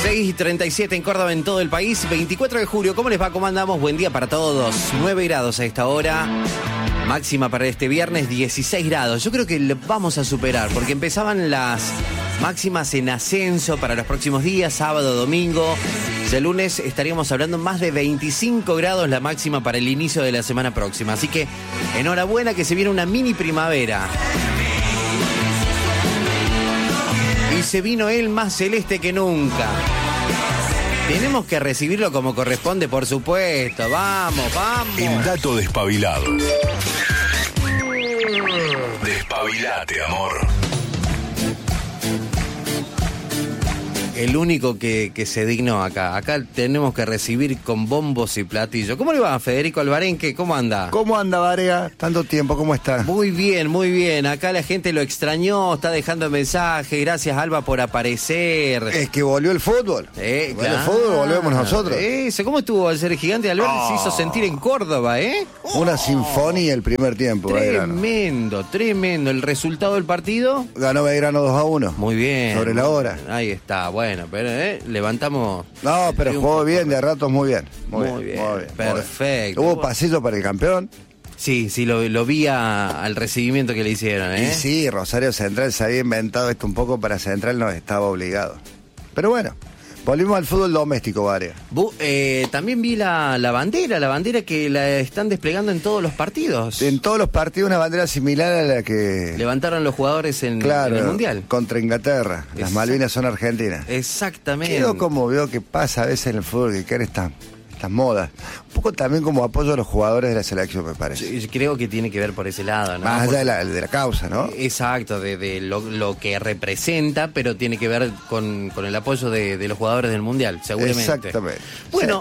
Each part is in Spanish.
6:37 en Córdoba, en todo el país. 24 de julio, ¿cómo les va? ¿Cómo andamos? Buen día para todos. 9 grados a esta hora. Máxima para este viernes, 16 grados. Yo creo que lo vamos a superar, porque empezaban las máximas en ascenso para los próximos días, sábado, domingo. El lunes estaríamos hablando más de 25 grados la máxima para el inicio de la semana próxima. Así que enhorabuena, que se viene una mini primavera. Y se vino él más celeste que nunca. Tenemos que recibirlo como corresponde, por supuesto. Vamos, vamos. El dato despabilado. Despabilate, amor. El único que se dignó acá. Acá tenemos que recibir con bombos y platillos. ¿Cómo le va, Federico Alvarenque? ¿Cómo anda? ¿Cómo anda, Varea? Tanto tiempo, ¿cómo está? Muy bien, muy bien. Acá la gente lo extrañó, está dejando mensajes. Gracias, Alba, por aparecer. Es que volvió el fútbol. Claro. El fútbol, volvemos nosotros. ¿Cómo estuvo el ser gigante? Albert se hizo sentir en Córdoba, ¿eh? Una sinfonía el primer tiempo. Tremendo, tremendo. ¿El resultado del partido? Ganó Belgrano 2-1. Muy bien. Sobre la hora. Ahí está, bueno, pero levantamos. No, pero jugó bien, de a ratos muy bien. Muy bien. Perfecto. ¿Hubo pasillo para el campeón? Sí, lo vi al recibimiento que le hicieron, ¿eh? Y sí, Rosario Central se había inventado esto un poco para Central, no estaba obligado. Pero bueno, volvimos al fútbol doméstico, Varea. También vi la bandera que la están desplegando en todos los partidos. En todos los partidos una bandera similar a la que levantaron los jugadores en el Mundial. Contra Inglaterra. Las Malvinas son argentinas. Exactamente. Quedó como veo que pasa a veces en el fútbol, que quieren estas modas. Un poco también como apoyo a los jugadores de la selección, me parece. Yo creo que tiene que ver por ese lado, ¿no? Más allá de la causa, ¿no? Exacto, de lo que representa, pero tiene que ver con el apoyo de los jugadores del Mundial, seguramente. Exactamente. Bueno,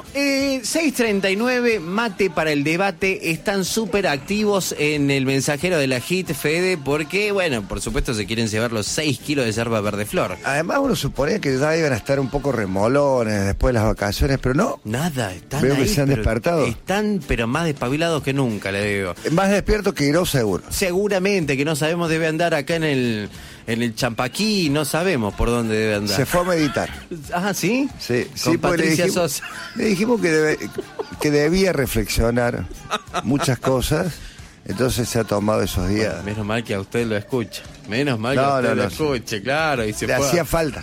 6:39, mate para el debate. Están súper activos en el mensajero de la HIT, Fede, porque, bueno, por supuesto se quieren llevar los 6 kilos de yerba verde flor. Además, uno suponía que ya iban a estar un poco remolones después de las vacaciones, pero no. Nada, están Veo ahí, que se han despertado. Están, pero más despabilados que nunca, le digo. Más despierto que Iró, seguro. Seguramente, que no sabemos, debe andar acá en el Champaquí, no sabemos por dónde debe andar. Se fue a meditar. Ah, ¿sí? Sí, con Patricia Sosa. Le dijimos que debía reflexionar muchas cosas, entonces se ha tomado esos días. Menos mal que a usted lo escucha. Menos mal que a usted lo escuche, claro. Y se le fue. Hacía falta.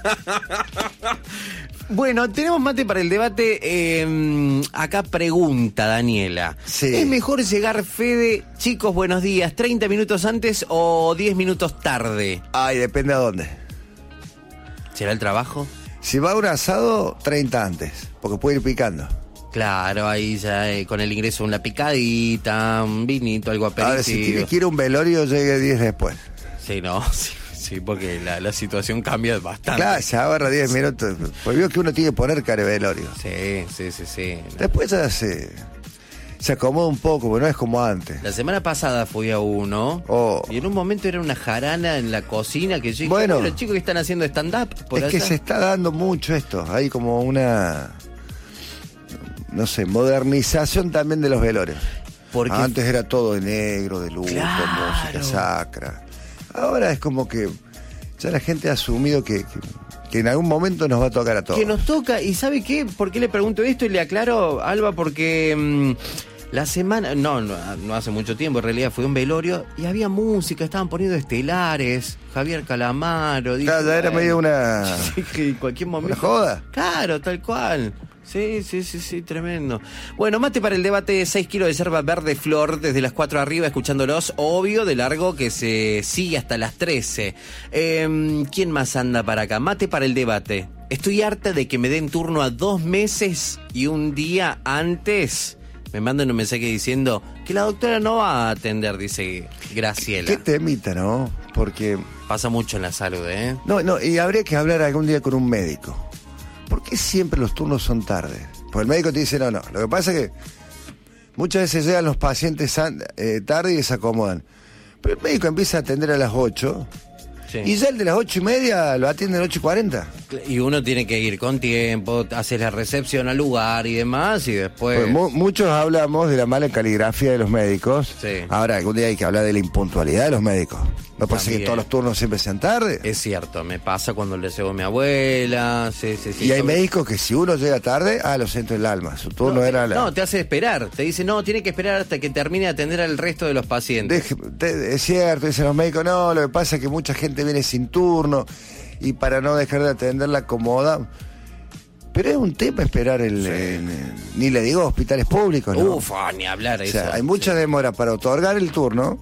Bueno, tenemos mate para el debate. Acá pregunta Daniela. Sí. ¿Es mejor llegar, Fede, chicos, buenos días, 30 minutos antes o 10 minutos tarde? Ay, depende a dónde. ¿Será el trabajo? Si va a un asado, 30 antes, porque puede ir picando. Claro, ahí ya con el ingreso una picadita, un vinito, algo aperitivo. Ahora, si tiene que ir a un velorio, llegue 10 después. Sí, no, sí, porque la situación cambia bastante. Claro, se agarra 10 minutos. Pues veo que uno tiene que poner cara de velorio. Sí. Después ya se acomoda un poco, porque no es como antes. La semana pasada fui a uno y en un momento era una jarana en la cocina que yo dije, bueno, los chicos que están haciendo stand-up por allá. Que se está dando mucho esto. Hay como una, no sé, modernización también de los velorios. Porque antes era todo de negro, de luto, música sacra. Ahora es como que ya la gente ha asumido que en algún momento nos va a tocar a todos. Que nos toca, y ¿sabe qué? ¿Por qué le pregunto esto? Y le aclaro, Alba, porque la semana, no hace mucho tiempo, en realidad fue un velorio y había música, estaban poniendo estelares, Javier Calamaro. Claro, ya era medio una... Sí, que en cualquier momento... ¿Una joda? Claro, tal cual. Sí, tremendo. Bueno, mate para el debate, 6 kilos de yerba verde flor desde las 4 arriba, escuchándolos, obvio, de largo, que se sigue hasta las 13. ¿Quién más anda para acá? Mate para el debate. Estoy harta de que me den turno a 2 meses y un día antes me mandan un mensaje diciendo que la doctora no va a atender, dice Graciela. ¿Qué temita, no? Porque... pasa mucho en la salud, ¿eh? No, y habría que hablar algún día con un médico. ¿Por qué siempre los turnos son tarde? Porque el médico te dice, no. Lo que pasa es que muchas veces llegan los pacientes tarde y se acomodan. Pero el médico empieza a atender a las 8 y ya el de las 8:30 lo atiende a las 8:40. Y uno tiene que ir con tiempo, hacer la recepción al lugar y demás, y después... Pues muchos hablamos de la mala caligrafía de los médicos. Sí. Ahora, algún día hay que hablar de la impuntualidad de los médicos. No puede ser que todos los turnos siempre sean tarde. Es cierto, me pasa cuando le llevo a mi abuela. Sí. Y hay médicos que si uno llega tarde, lo siento el alma. Su turno era la... No, te hace esperar. Te dice, no, tiene que esperar hasta que termine de atender al resto de los pacientes. Es cierto, dicen los médicos, no, lo que pasa es que mucha gente viene sin turno y para no dejar de atender la acomoda. Pero es un tema esperar ni le digo hospitales públicos, ¿no? Ni hablar eso. O sea, hay mucha demora para otorgar el turno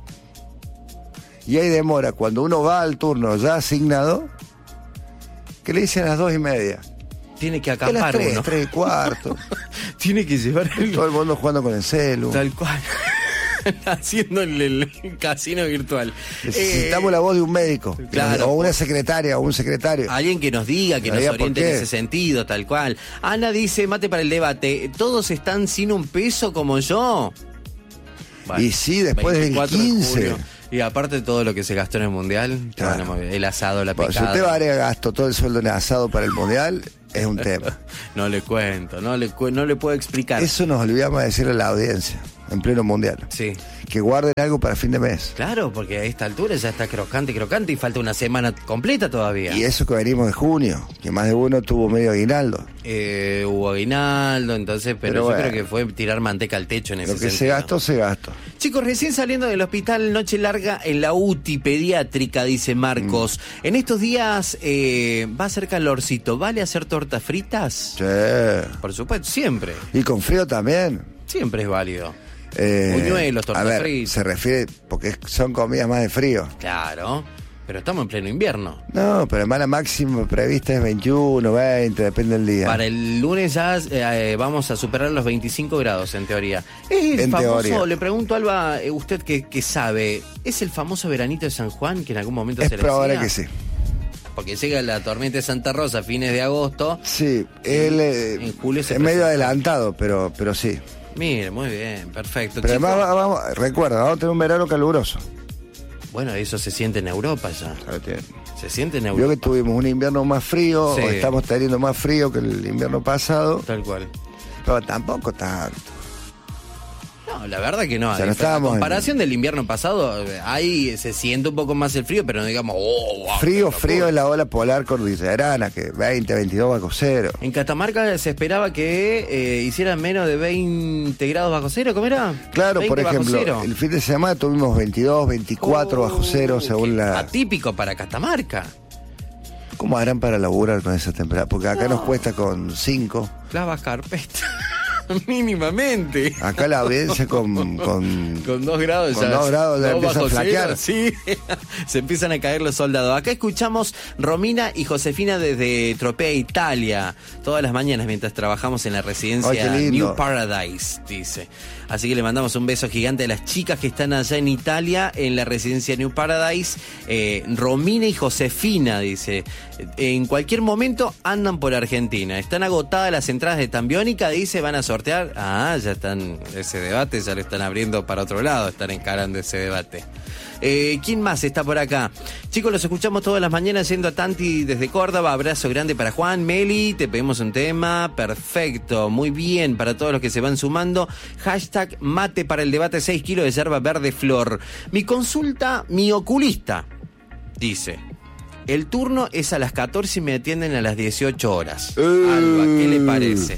y hay demora cuando uno va al turno ya asignado, que le dicen a las 2:30. Tiene que acampar uno. 3:15. Tiene que llevar todo el mundo jugando con el celu. Tal cual. Haciendo el casino virtual. Necesitamos la voz de un médico, claro, o una secretaria o un secretario. Alguien que nos diga, que nos oriente en ese sentido, tal cual. Ana dice, mate para el debate, ¿todos están sin un peso como yo? Bueno, y sí, después del 15. Y aparte de todo lo que se gastó en el Mundial, claro. Bueno, el asado, la picada. Si usted va a agregar gasto todo el sueldo en asado para el Mundial, es un tema. No le cuento, no le puedo explicar. Eso nos olvidamos de decirle a la audiencia, en pleno Mundial. Sí. Que guarden algo para fin de mes. Claro, porque a esta altura ya está crocante y falta una semana completa todavía. Y eso que venimos de junio, que más de uno tuvo medio aguinaldo. Hubo aguinaldo, entonces, pero yo creo que fue tirar manteca al techo en ese sentido. Lo que se gastó, se gastó. Chicos, recién saliendo del hospital, noche larga en la UTI pediátrica, dice Marcos. En estos días va a hacer calorcito, ¿vale hacer tortas fritas? Sí. Por supuesto, siempre. Y con frío también. Siempre es válido. Buñuelos, tortas fritas. Se refiere porque son comidas más de frío. Claro, pero estamos en pleno invierno. No, pero además la máxima prevista es 21, 20, depende del día. Para el lunes ya vamos a superar los 25 grados en teoría. Es el famoso, teoría. Le pregunto, Alba, usted que sabe, ¿es el famoso veranito de San Juan que en algún momento se le decía? Es probable que sí. Porque llega la tormenta de Santa Rosa a fines de agosto. Sí, en julio es medio adelantado, pero sí. Mire, muy bien, perfecto. Pero chicos, además, recuerda, vamos a tener un verano caluroso. Bueno, eso se siente en Europa ya. Se siente en Europa. Yo que tuvimos un invierno más frío, sí. O estamos teniendo más frío que el invierno pasado. Tal cual. Pero tampoco tanto. No, la verdad que no. O sea, a comparación del invierno pasado, ahí se siente un poco más el frío, pero no digamos... frío es la ola polar cordillerana, que 20, 22 bajo cero. En Catamarca se esperaba que hicieran menos de 20 grados bajo cero, ¿cómo era? Claro, por ejemplo, el fin de semana tuvimos 22, 24 bajo cero, según la... Atípico para Catamarca. ¿Cómo harán para laburar con esa temperatura? Porque acá nos cuesta con 5. Clavas carpeta. Mínimamente. Acá la audiencia con 2 grados con 2 grados ya empieza a flaquear. Sí, se empiezan a caer los soldados. Acá escuchamos Romina y Josefina desde Tropea, Italia, todas las mañanas mientras trabajamos en la residencia New Paradise, dice. Así que le mandamos un beso gigante a las chicas que están allá en Italia, en la residencia New Paradise. Romina y Josefina, dice. En cualquier momento andan por Argentina. Están agotadas las entradas de Tambiónica, dice, van a sortear. Ya están, ese debate ya lo están abriendo para otro lado, están encarando ese debate. ¿Quién más está por acá? Chicos, los escuchamos todas las mañanas yendo a Tanti desde Córdoba. Abrazo grande para Juan. Meli, te pedimos un tema. Perfecto, muy bien. Para todos los que se van sumando. Hashtag mate para el debate, 6 kilos de yerba verde flor. Mi consulta, mi oculista, dice: el turno es a las 14 y me atienden a las 18 horas. Alba, ¿qué le parece?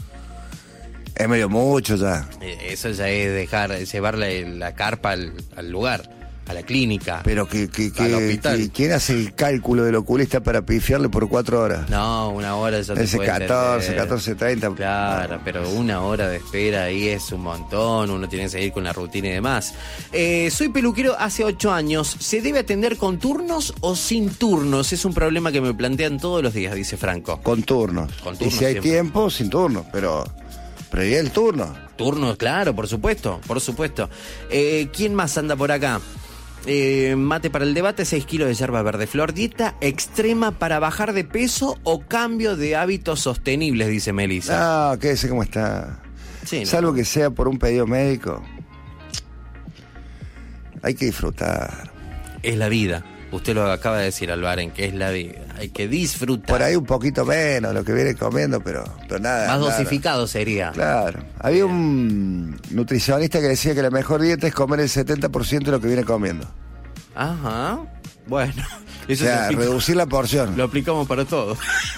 Es medio mucho ya. Eso ya es llevar la carpa al lugar, a la clínica. Pero al hospital. ¿Quién hace el cálculo del oculista para pifiarle por 4 horas? No, 1 hora ya te ese puede 14:30. Claro, pero 1 hora de espera ahí es un montón, uno tiene que seguir con la rutina y demás. Soy peluquero hace 8 años. ¿Se debe atender con turnos o sin turnos? Es un problema que me plantean todos los días, dice Franco. Con turnos. Y si hay siempre tiempo, sin turnos, pero y el turno. Turnos, claro, por supuesto. ¿Quién más anda por acá? Mate para el debate, 6 kilos de yerba verde flor. Dieta extrema para bajar de peso o cambio de hábitos sostenibles, dice Melissa. Quédese como está. Sí, salvo que sea por un pedido médico. Hay que disfrutar. Es la vida. Usted lo acaba de decir, Alvaren, que es la vida. hay que disfrutar. Por ahí un poquito menos lo que viene comiendo, pero nada. Más nada. dosificado sería. Claro. Había un nutricionista que decía que la mejor dieta es comer el 70% de lo que viene comiendo. Ajá. Bueno. Eso o sea, reducir la porción. Lo aplicamos para todo.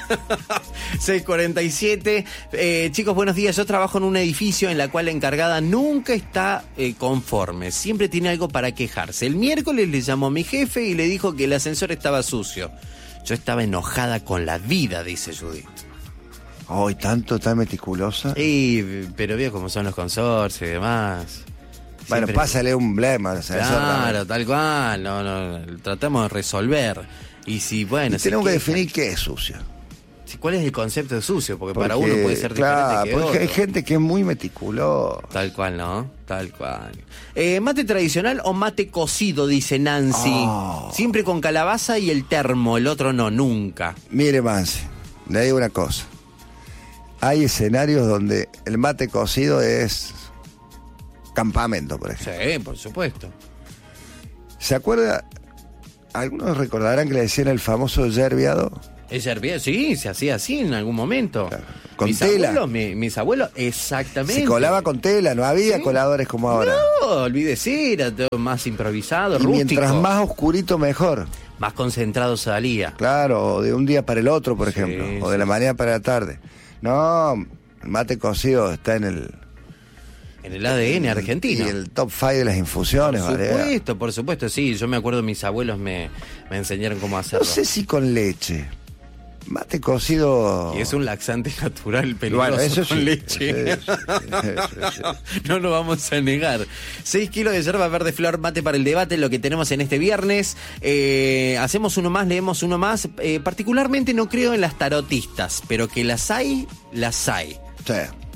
6:47. Chicos, buenos días. Yo trabajo en un edificio en la cual la encargada nunca está conforme. Siempre tiene algo para quejarse. El miércoles le llamó a mi jefe y le dijo que el ascensor estaba sucio. Yo estaba enojada con la vida, dice Judith. Ay, tanto, tan meticulosa. Sí, pero veo cómo son los consorcios y demás. Bueno, Siempre... pásale un blema. O sea, claro, tal cual. No, tratamos de resolver. Y si, bueno... Y tenemos que definir qué es sucio. ¿Cuál es el concepto de sucio? Porque para uno puede ser claro, diferente que otro. Hay gente que es muy meticulosa. Tal cual, ¿no? Tal cual. ¿Mate tradicional o mate cocido? Dice Nancy. Oh. Siempre con calabaza y el termo. El otro no, nunca. Mire, Mansi, le digo una cosa. Hay escenarios donde el mate cocido es... campamento, por ejemplo. Sí, por supuesto. ¿Se acuerda? Algunos recordarán que le decían el famoso yerbiado. El yerbiado, sí, se hacía así en algún momento. Claro. Con tela. Mis abuelos, exactamente. Se colaba con tela, no había coladores como ahora. No, olvídese, era todo más improvisado, y rústico. Mientras más oscurito, mejor. Más concentrado salía. Claro, de un día para el otro, por ejemplo. O de la mañana para la tarde. No, el mate cocido está en el ADN argentino. Y el top 5 de las infusiones, ¿vale? Por supuesto, sí. Yo me acuerdo, mis abuelos me enseñaron cómo hacerlo. No sé si con leche. Mate cocido... Y es un laxante natural peligroso, bueno, eso con sí, leche. Eso. No lo vamos a negar. 6 kilos de yerba verde flor, mate para el debate, lo que tenemos en este viernes. Hacemos uno más, leemos uno más. Particularmente no creo en las tarotistas, pero que las hay, las hay. Sí.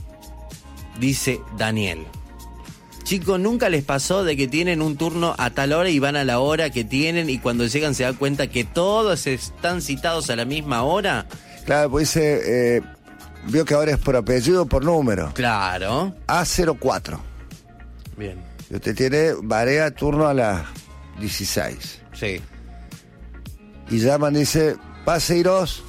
Dice Daniel. Chicos, ¿nunca les pasó de que tienen un turno a tal hora y van a la hora que tienen y cuando llegan se dan cuenta que todos están citados a la misma hora? Claro, pues dice, vio que ahora es por apellido o por número. Claro. A04. Bien. Y usted tiene Barea turno a las 16. Sí. Y llaman, dice, pase Irós.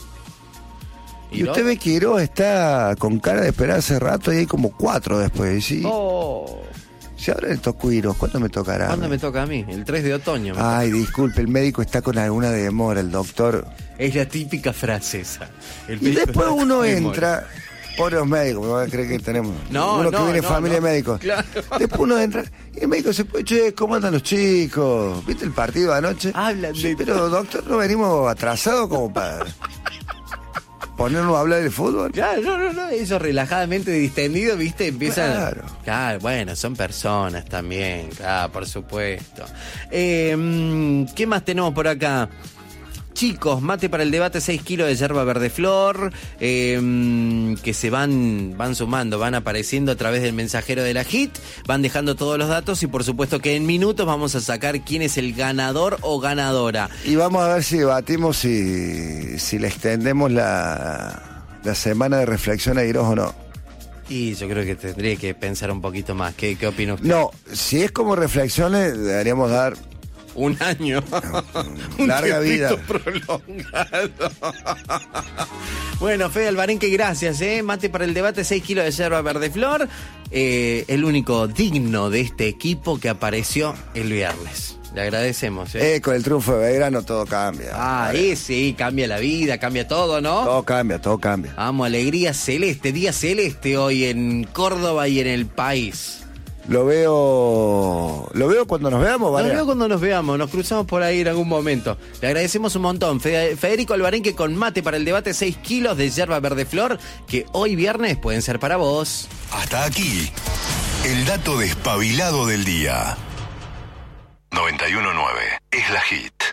Y usted ve que Irós está con cara de esperar hace rato y hay como 4 después. ¿Sí? Oh. Si ahora le tocó Irós, ¿cuándo me tocará? ¿Cuándo me toca a mí? El 3 de otoño. Ay, disculpe, el médico está con alguna demora, el doctor. Es la típica frase esa. Y después uno entra, pobres médicos, me van a creer que tenemos uno que viene familia de médicos. Claro. Después uno entra y el médico se puede, che, ¿cómo andan los chicos? ¿Viste el partido de anoche? Hablan sí, pero doctor, ¿no venimos atrasados como para ponernos a hablar de fútbol? Claro, no, eso relajadamente distendido, ¿viste? Empiezan. Claro, bueno, son personas también, claro, por supuesto. ¿Qué más tenemos por acá? Chicos, mate para el debate, 6 kilos de yerba verde flor, que se van sumando, van apareciendo a través del mensajero de la HIT, van dejando todos los datos y por supuesto que en minutos vamos a sacar quién es el ganador o ganadora. Y vamos a ver si debatimos si le extendemos la semana de reflexión a Irós o no. Y yo creo que tendría que pensar un poquito más. ¿Qué opina usted? No, si es como reflexiones, deberíamos dar... Un año. Un larga vida. Prolongado. Bueno, Fede Alvarenque, gracias, mate para el debate, 6 kilos de yerba verde flor. El único digno de este equipo que apareció el viernes. Le agradecemos. Con el triunfo de Belgrano todo cambia. Sí, cambia la vida, cambia todo, ¿no? Todo cambia. Vamos, alegría celeste, día celeste hoy en Córdoba y en el país. Lo veo cuando nos veamos, ¿vale? Lo veo cuando nos veamos, nos cruzamos por ahí en algún momento. Le agradecemos un montón. Federico Alvarenque con mate para el debate, 6 kilos de yerba verde flor, que hoy viernes pueden ser para vos. Hasta aquí, el dato despabilado del día. 91.9 es la HIT.